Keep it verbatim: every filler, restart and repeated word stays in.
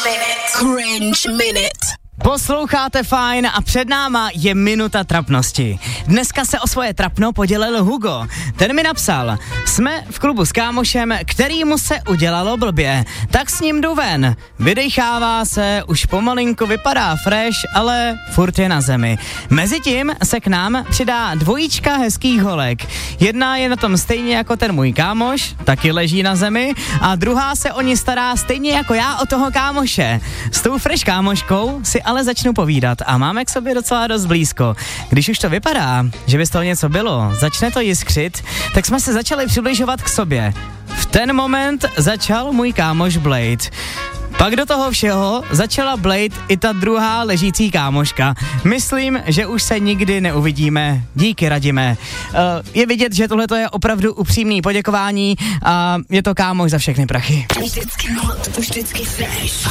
Cringe Minute. Posloucháte Fajn a před náma je minuta trapnosti. Dneska se o svoje trapno podělil Hugo. Ten mi napsal: jsme v klubu s kámošem, kterýmu se udělalo blbě, tak s ním jdu ven. Vydechává se, už pomalinku vypadá fresh, ale furt je na zemi. Mezitím se k nám přidá dvojička hezkých holek. Jedna je na tom stejně jako ten můj kámoš, taky leží na zemi, a druhá se o ní stará stejně jako já o toho kámoše. S tou fresh kámoškou si ale začnu povídat a máme k sobě docela dost blízko. Když už to vypadá, že by z toho něco bylo, začne to jiskřit, tak jsme se začali přibližovat k sobě. V ten moment začal můj kámoš Blade. Pak do toho všeho začala Blade i ta druhá ležící kámoška. Myslím, že už se nikdy neuvidíme. Díky, Radime. Uh, je vidět, že tohle je opravdu upřímný poděkování a je to kámoš za všechny prachy. Vždycky hot, vždycky fresh.